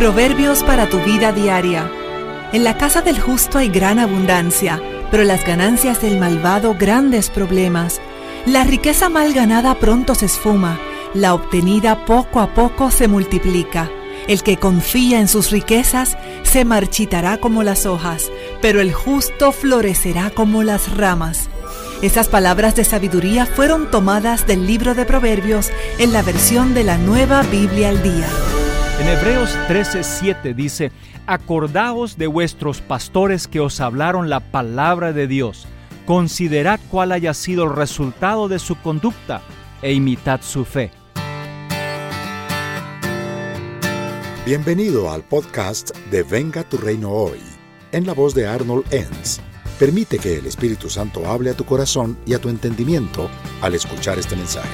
Proverbios para tu vida diaria. En la casa del justo hay gran abundancia, pero las ganancias del malvado grandes problemas. La riqueza mal ganada pronto se esfuma, la obtenida poco a poco se multiplica. El que confía en sus riquezas se marchitará como las hojas, pero el justo florecerá como las ramas. Esas palabras de sabiduría fueron tomadas del libro de Proverbios en la versión de la Nueva Biblia al Día. En Hebreos 13:7 dice: Acordaos de vuestros pastores que os hablaron la palabra de Dios. Considerad cuál haya sido el resultado de su conducta e imitad su fe. Bienvenido al podcast de Venga tu Reino Hoy, en la voz de Arnold Enns. Permite que el Espíritu Santo hable a tu corazón y a tu entendimiento al escuchar este mensaje.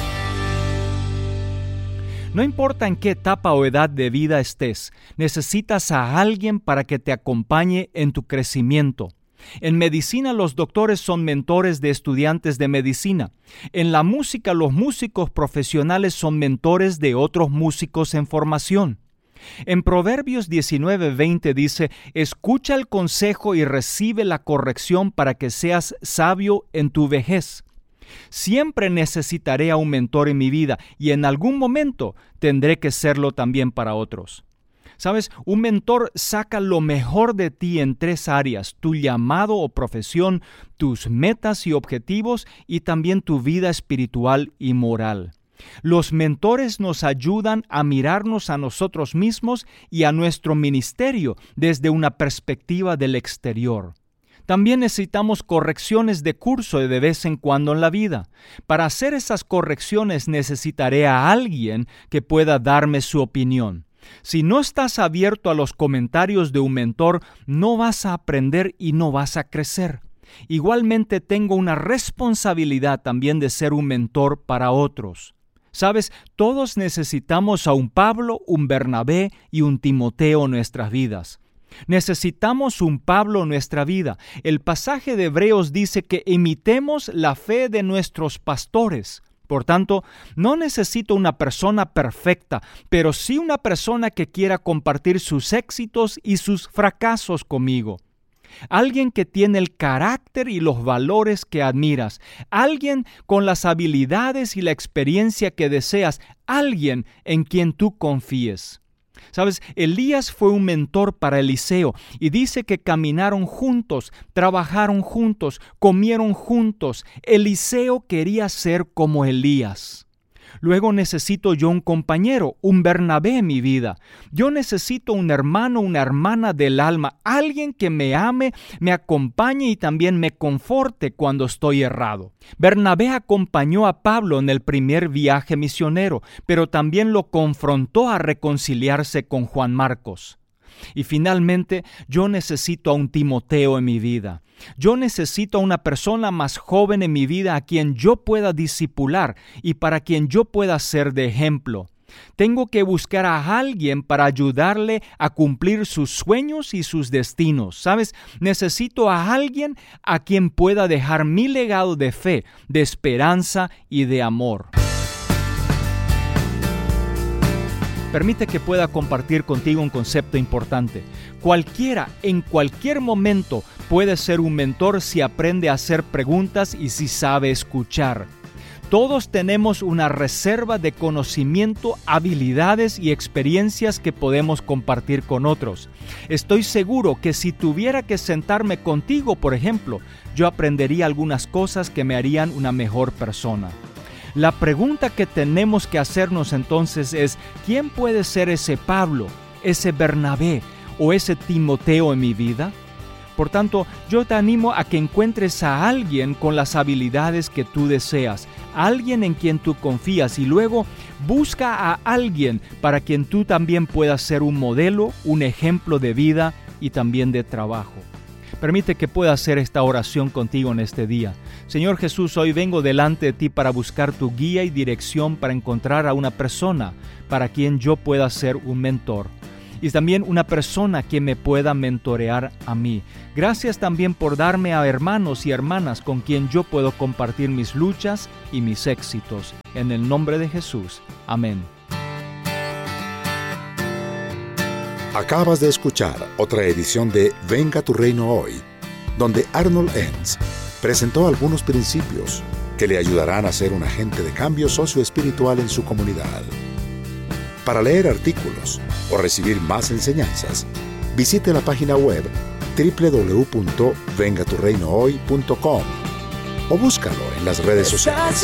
No importa en qué etapa o edad de vida estés, necesitas a alguien para que te acompañe en tu crecimiento. En medicina, los doctores son mentores de estudiantes de medicina. En la música, los músicos profesionales son mentores de otros músicos en formación. En Proverbios 19:20 dice: Escucha el consejo y recibe la corrección para que seas sabio en tu vejez. Siempre necesitaré a un mentor en mi vida y en algún momento tendré que serlo también para otros. ¿Sabes? Un mentor saca lo mejor de ti en 3 áreas: tu llamado o profesión, tus metas y objetivos y también tu vida espiritual y moral. Los mentores nos ayudan a mirarnos a nosotros mismos y a nuestro ministerio desde una perspectiva del exterior. También necesitamos correcciones de curso de vez en cuando en la vida. Para hacer esas correcciones necesitaré a alguien que pueda darme su opinión. Si no estás abierto a los comentarios de un mentor, no vas a aprender y no vas a crecer. Igualmente tengo una responsabilidad también de ser un mentor para otros. ¿Sabes? Todos necesitamos a un Pablo, un Bernabé y un Timoteo en nuestras vidas. Necesitamos un Pablo en nuestra vida. El pasaje de Hebreos dice que imitemos la fe de nuestros pastores. Por tanto, no necesito una persona perfecta, pero sí una persona que quiera compartir sus éxitos y sus fracasos conmigo. Alguien que tiene el carácter y los valores que admiras. Alguien con las habilidades y la experiencia que deseas. Alguien en quien tú confíes. ¿Sabes? Elías fue un mentor para Eliseo y dice que caminaron juntos, trabajaron juntos, comieron juntos. Eliseo quería ser como Elías. Luego necesito yo un compañero, un Bernabé en mi vida. Yo necesito un hermano, una hermana del alma, alguien que me ame, me acompañe y también me conforte cuando estoy errado. Bernabé acompañó a Pablo en el primer viaje misionero, pero también lo confrontó a reconciliarse con Juan Marcos. Y finalmente, yo necesito a un Timoteo en mi vida. Yo necesito a una persona más joven en mi vida a quien yo pueda discipular y para quien yo pueda ser de ejemplo. Tengo que buscar a alguien para ayudarle a cumplir sus sueños y sus destinos. ¿Sabes? Necesito a alguien a quien pueda dejar mi legado de fe, de esperanza y de amor. Permite que pueda compartir contigo un concepto importante. Cualquiera, en cualquier momento, puede ser un mentor si aprende a hacer preguntas y si sabe escuchar. Todos tenemos una reserva de conocimiento, habilidades y experiencias que podemos compartir con otros. Estoy seguro que si tuviera que sentarme contigo, por ejemplo, yo aprendería algunas cosas que me harían una mejor persona. La pregunta que tenemos que hacernos entonces es: ¿quién puede ser ese Pablo, ese Bernabé o ese Timoteo en mi vida? Por tanto, yo te animo a que encuentres a alguien con las habilidades que tú deseas, alguien en quien tú confías y luego busca a alguien para quien tú también puedas ser un modelo, un ejemplo de vida y también de trabajo. Permite que pueda hacer esta oración contigo en este día. Señor Jesús, hoy vengo delante de ti para buscar tu guía y dirección para encontrar a una persona para quien yo pueda ser un mentor. Y también una persona que me pueda mentorear a mí. Gracias también por darme a hermanos y hermanas con quien yo puedo compartir mis luchas y mis éxitos. En el nombre de Jesús. Amén. Acabas de escuchar otra edición de Venga tu Reino Hoy, donde Arnold Enns presentó algunos principios que le ayudarán a ser un agente de cambio socioespiritual en su comunidad. Para leer artículos o recibir más enseñanzas, visite la página web www.vengaturreinohoy.com o búscalo en las redes sociales.